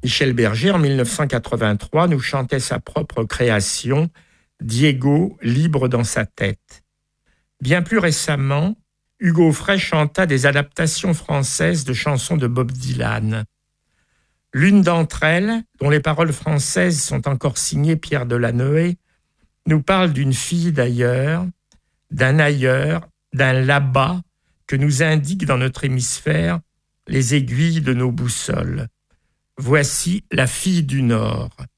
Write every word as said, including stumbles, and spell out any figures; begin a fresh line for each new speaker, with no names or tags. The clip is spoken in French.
Michel Berger, en mille neuf cent quatre-vingt-trois, nous chantait sa propre création, Diego, libre dans sa tête. Bien plus récemment, Hugo Frey chanta des adaptations françaises de chansons de Bob Dylan. L'une d'entre elles, dont les paroles françaises sont encore signées Pierre Delanoë, nous parle d'une fille d'ailleurs, d'un ailleurs, d'un là-bas que nous indiquent dans notre hémisphère les aiguilles de nos boussoles. Voici la fille du Nord.